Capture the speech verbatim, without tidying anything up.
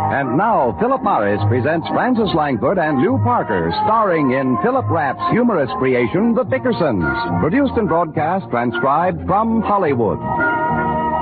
And now, Philip Morris presents Frances Langford and Lew Parker, starring in Philip Rapp's humorous creation, The Dickersons. Produced and broadcast, transcribed from Hollywood.